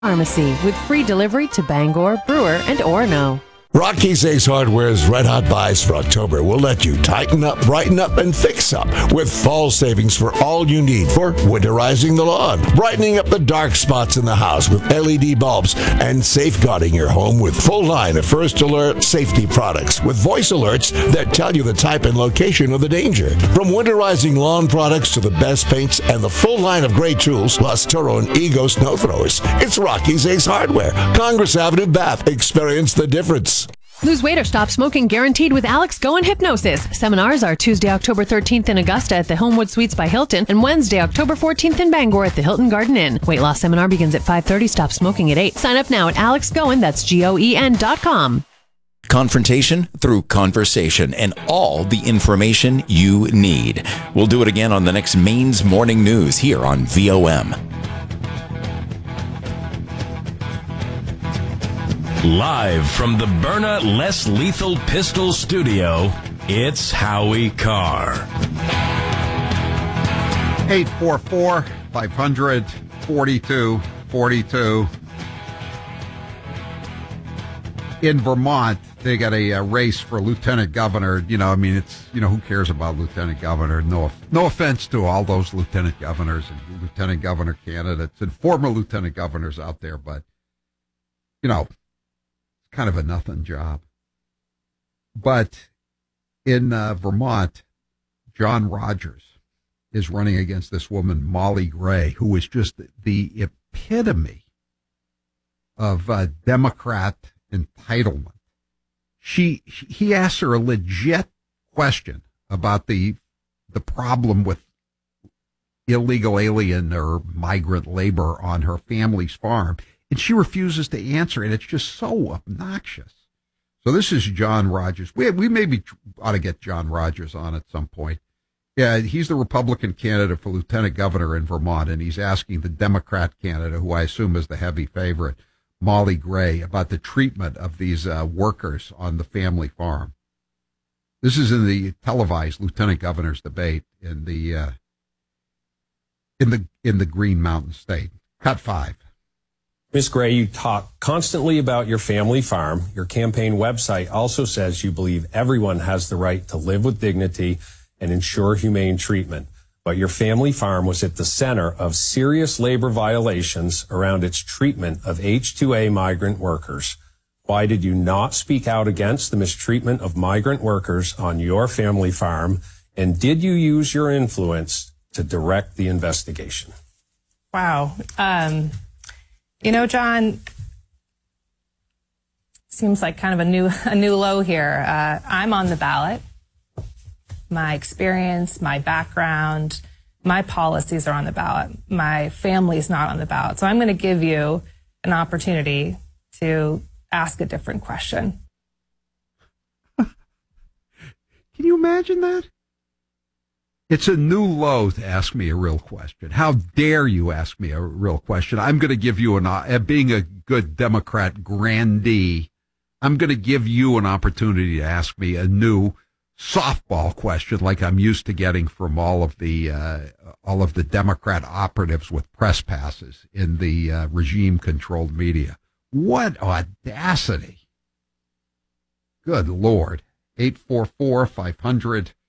Pharmacy with free delivery to Bangor, Brewer, and Orono. Rocky's Ace Hardware's Red Hot Buys for October will let you tighten up, brighten up, and fix up with fall savings for all you need for winterizing the lawn, brightening up the dark spots in the house with LED bulbs, and safeguarding your home with full line of First Alert safety products with voice alerts that tell you the type and location of the danger. From winterizing lawn products to the best paints and the full line of great tools, plus Toro and Ego snow throwers, it's Rocky's Ace Hardware, Congress Avenue, Bath. Experience the difference. Lose weight or stop smoking guaranteed with Alex Go and Hypnosis. Seminars are Tuesday, October 13th in Augusta at the Homewood Suites by Hilton and Wednesday, October 14th in Bangor at the Hilton Garden Inn. Weight loss seminar begins at 5:30. Stop smoking at 8. Sign up now at alexgoen, that's GOEN.com. Confrontation through conversation and all the information you need. We'll do it again on the next Maine's Morning News here on VOM. Live from the Byrna Less Lethal Pistol Studio, it's Howie Carr. 844-500-4242. In Vermont, they got a race for lieutenant governor. Who cares about lieutenant governor? No offense to all those lieutenant governors and lieutenant governor candidates and former lieutenant governors out there, but, kind of a nothing job. But in Vermont, John Rogers is running against this woman, Molly Gray, who is just the epitome of Democrat entitlement. He asked her a legit question about the problem with illegal alien or migrant labor on her family's farm. And she refuses to answer, and it's just so obnoxious. So this is John Rogers. We maybe ought to get John Rogers on at some point. Yeah, he's the Republican candidate for lieutenant governor in Vermont, and he's asking the Democrat candidate, who I assume is the heavy favorite, Molly Gray, about the treatment of these workers on the family farm. This is in the televised lieutenant governor's debate in the Green Mountain State. Cut 5. Ms. Gray, you talk constantly about your family farm. Your campaign website also says you believe everyone has the right to live with dignity and ensure humane treatment. But your family farm was at the center of serious labor violations around its treatment of H-2A migrant workers. Why did you not speak out against the mistreatment of migrant workers on your family farm? And did you use your influence to direct the investigation? Wow. John, seems like kind of a new low here. I'm on the ballot. My experience, my background, my policies are on the ballot. My family's not on the ballot. So I'm going to give you an opportunity to ask a different question. Can you imagine that? It's a new low to ask me a real question. How dare you ask me a real question? I'm going to give you being a good Democrat grandee, I'm going to give you an opportunity to ask me a new softball question like I'm used to getting from all of the Democrat operatives with press passes in the regime-controlled media. What audacity. Good Lord. 844-500-4242.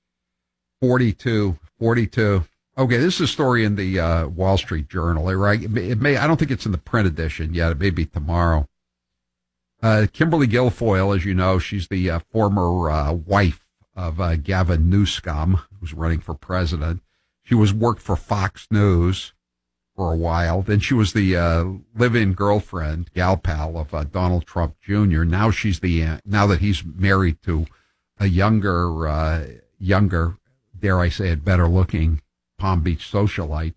Okay, this is a story in the Wall Street Journal. Right? It may. I don't think it's in the print edition yet. It may be tomorrow. Kimberly Guilfoyle, as you know, she's the former wife of Gavin Newsom, who's running for president. She worked for Fox News for a while. Then she was the live-in girlfriend, gal pal of Donald Trump Jr. Now she's now that he's married to a younger, dare I say it, better-looking Palm Beach socialite.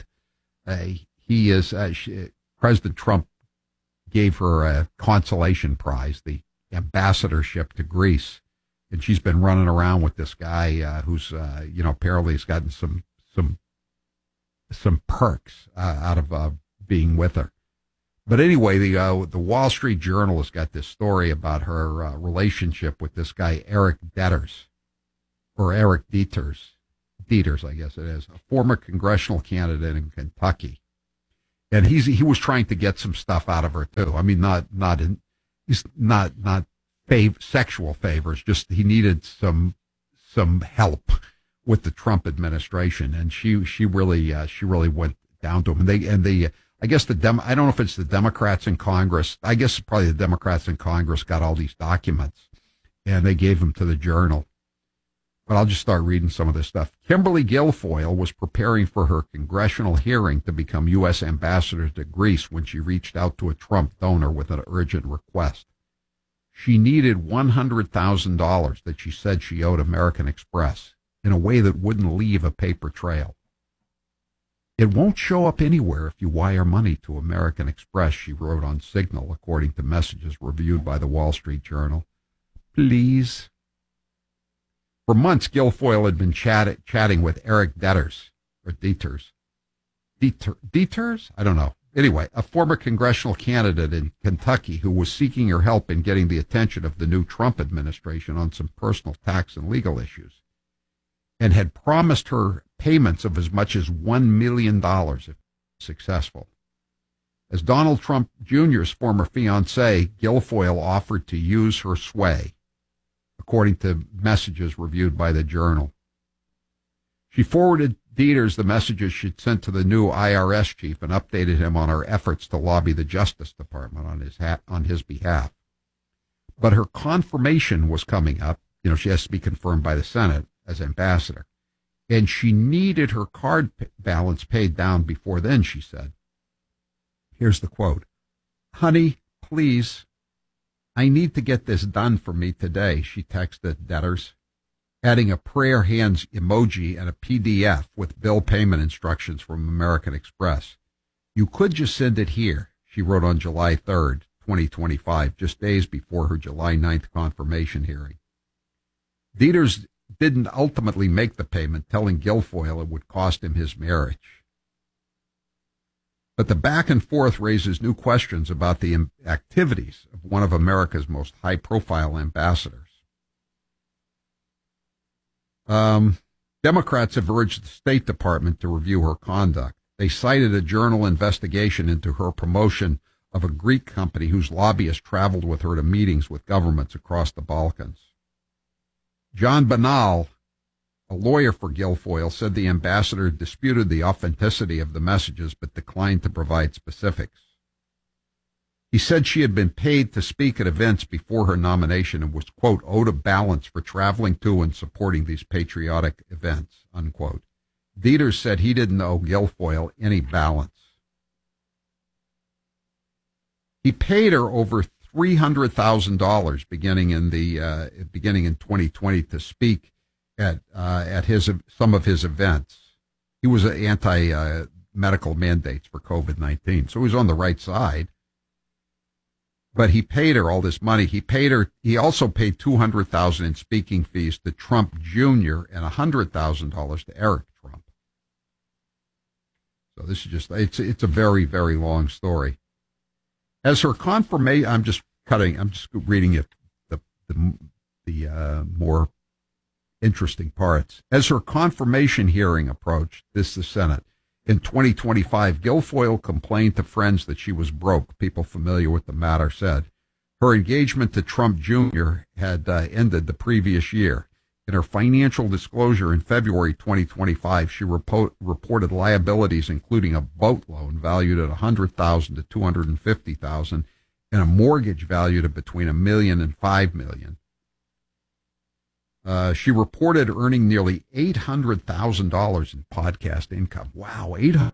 President Trump gave her a consolation prize, the ambassadorship to Greece, and she's been running around with this guy who's, apparently has gotten some perks out of being with her. But anyway, the Wall Street Journal has got this story about her relationship with this guy Eric Dieters, I guess it is, a former congressional candidate in Kentucky. And he was trying to get some stuff out of her too. I mean, he's not sexual favors, just he needed some help with the Trump administration, and she really went down to him. And I guess I don't know if it's the Democrats in Congress. I guess probably the Democrats in Congress got all these documents, and they gave them to the Journal. But I'll just start reading some of this stuff. Kimberly Guilfoyle was preparing for her congressional hearing to become U.S. ambassador to Greece when she reached out to a Trump donor with an urgent request. She needed $100,000 that she said she owed American Express in a way that wouldn't leave a paper trail. It won't show up anywhere if you wire money to American Express, she wrote on Signal, according to messages reviewed by the Wall Street Journal. Please. For months, Guilfoyle had been chatting with Eric Dieters. I don't know. Anyway, a former congressional candidate in Kentucky who was seeking her help in getting the attention of the new Trump administration on some personal tax and legal issues, and had promised her payments of as much as $1 million if successful. As Donald Trump Jr.'s former fiancée, Guilfoyle offered to use her sway, according to messages reviewed by the Journal. She forwarded Dieters the messages she'd sent to the new IRS chief and updated him on her efforts to lobby the Justice Department on his behalf. But her confirmation was coming up. She has to be confirmed by the Senate as ambassador. And she needed her card balance paid down before then, she said. Here's the quote. "Honey, please, I need to get this done for me today," she texted Dieters, adding a prayer hands emoji and a PDF with bill payment instructions from American Express. "You could just send it here," she wrote on July 3rd, 2025, just days before her July 9th confirmation hearing. Dieters didn't ultimately make the payment, telling Guilfoyle it would cost him his marriage. But the back and forth raises new questions about the activities of one of America's most high-profile ambassadors. Democrats have urged the State Department to review her conduct. They cited a Journal investigation into her promotion of a Greek company whose lobbyists traveled with her to meetings with governments across the Balkans. John Banal, a lawyer for Guilfoyle, said the ambassador disputed the authenticity of the messages but declined to provide specifics. He said she had been paid to speak at events before her nomination and was, quote, owed a balance for traveling to and supporting these patriotic events, unquote. Dieters said he didn't owe Guilfoyle any balance. He paid her over $300,000 beginning in 2020 to speak at some of his events. He was anti-medical mandates for COVID-19, so he was on the right side. But he paid her all this money. He also paid $200,000 in speaking fees to Trump Jr. and $100,000 to Eric Trump. So this is it's a very, very long story. As her confirmation, I'm just reading it, the more interesting parts. As her confirmation hearing approached, the Senate, in 2025, Guilfoyle complained to friends that she was broke. People familiar with the matter said. Her engagement to Trump Jr. had ended the previous year. In her financial disclosure in February 2025, she reported liabilities including a boat loan valued at $100,000 to $250,000 and a mortgage valued at between $1 million and $5 million. She reported earning nearly $800,000 in podcast income. Wow, $800,000.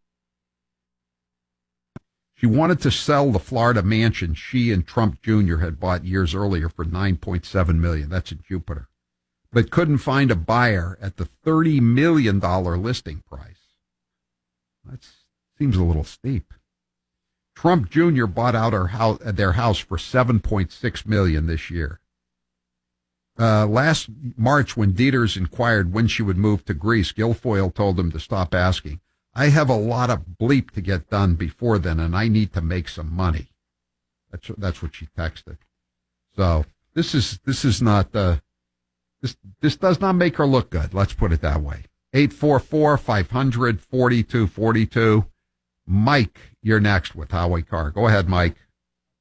She wanted to sell the Florida mansion she and Trump Jr. had bought years earlier for $9.7 million. That's in Jupiter. But couldn't find a buyer at the $30 million listing price. That seems a little steep. Trump Jr. bought out their house for $7.6 million this year. Last March, when Dieters inquired when she would move to Greece, Guilfoyle told him to stop asking. "I have a lot of bleep to get done before then, and I need to make some money." That's what she texted. So this is not this does not make her look good. Let's put it that way. 844-500-4242. Mike, you're next with Howie Carr. Go ahead, Mike.